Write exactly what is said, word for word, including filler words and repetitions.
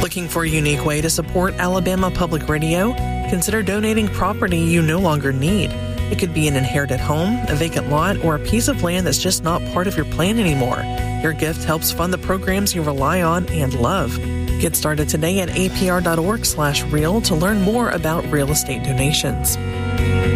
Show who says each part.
Speaker 1: Looking for a unique way to support Alabama Public Radio? Consider donating property you no longer need. It could be an inherited home, a vacant lot, or a piece of land that's just not part of your plan anymore. Your gift helps fund the programs you rely on and love. Get started today at apr.org slash real to learn more about real estate donations.